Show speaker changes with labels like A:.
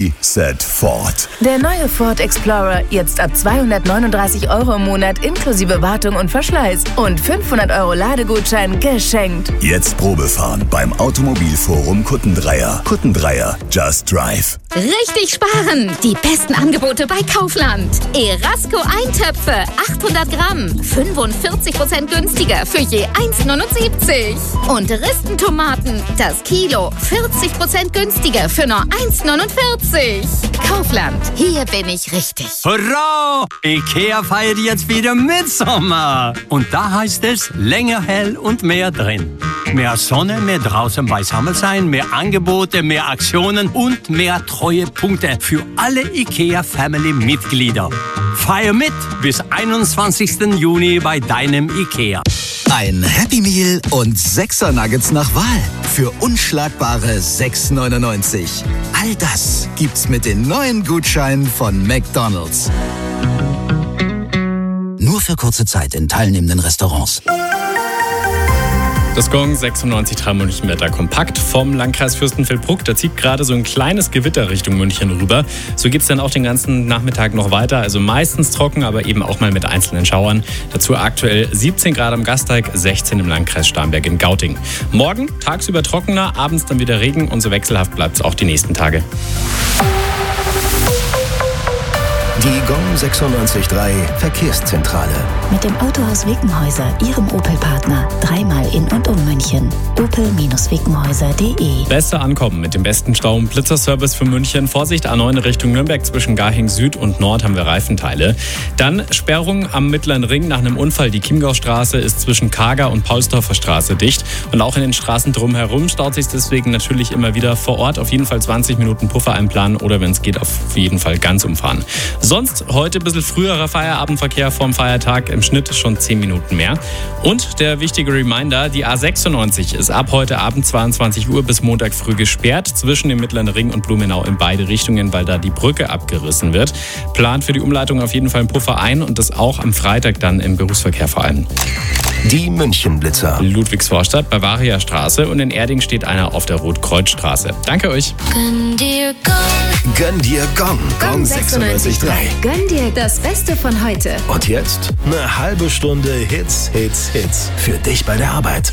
A: Ready, Set, Ford.
B: Der neue Ford Explorer jetzt ab 239 € im Monat inklusive Wartung und Verschleiß und 500 € Ladegutschein geschenkt.
A: Jetzt Probefahren beim Automobilforum Kuttendreier. Kuttendreier, just drive.
C: Richtig sparen! Die besten Angebote bei Kaufland. Erasco Eintöpfe, 800 Gramm, 45% günstiger für je 1,79. Und Ristentomaten, das Kilo, 40% günstiger für nur 1,49. Kaufland, hier bin ich richtig.
D: Hurra! IKEA feiert jetzt wieder Mitsommer. Und da heißt es länger hell und mehr drin. Mehr Sonne, mehr draußen beisammen sein, mehr Angebote, mehr Aktionen und mehr Treuepunkte für alle IKEA-Family-Mitglieder. Feier mit bis 21. Juni bei deinem IKEA.
E: Ein Happy Meal und 6er Nuggets nach Wahl für unschlagbare 6,99. All das gibt's mit den neuen Gutscheinen von McDonald's. Nur für kurze Zeit in teilnehmenden Restaurants.
F: Das Gong 96,3 München-Wetter kompakt vom Landkreis Fürstenfeldbruck. Da zieht gerade so ein kleines Gewitter Richtung München rüber. So geht es dann auch den ganzen Nachmittag noch weiter. Also meistens trocken, aber eben auch mal mit einzelnen Schauern. Dazu aktuell 17 Grad am Gasteig, 16 im Landkreis Starnberg in Gauting. Morgen tagsüber trockener, abends dann wieder Regen und so wechselhaft bleibt es auch die nächsten Tage.
A: Die Gong 96.3 Verkehrszentrale.
G: Mit dem Autohaus Wickenhäuser, Ihrem Opel-Partner. Dreimal in und um München. opel-wickenhäuser.de.
F: Besser ankommen mit dem besten Stau- und Blitzerservice für München. Vorsicht, A9 Richtung Nürnberg. Zwischen Garching Süd und Nord haben wir Reifenteile. Dann Sperrung am Mittleren Ring nach einem Unfall. Die Chiemgaustraße ist zwischen Kager und Paulsdorfer Straße dicht. Und auch in den Straßen drumherum staut sich deswegen natürlich immer wieder vor Ort. Auf jeden Fall 20 Minuten Puffer einplanen oder wenn es geht, auf jeden Fall ganz umfahren. Sonst heute ein bisschen früherer Feierabendverkehr vorm Feiertag, im Schnitt schon 10 Minuten mehr. Und der wichtige Reminder, die A96 ist ab heute Abend 22 Uhr bis Montag früh gesperrt zwischen dem Mittleren Ring und Blumenau in beide Richtungen, weil da die Brücke abgerissen wird. Plant für die Umleitung auf jeden Fall einen Puffer ein und das auch am Freitag dann im Berufsverkehr vor allem.
A: Die Münchenblitzer.
F: Ludwigsvorstadt, Bavaria Straße und in Erding steht einer auf der Rotkreuzstraße. Danke euch.
C: Gönn dir Gong.
A: Gönn dir Gong. Gong 96.3.
B: Gönn dir das Beste von heute.
A: Und jetzt eine halbe Stunde Hits, Hits, Hits. Für dich bei der Arbeit.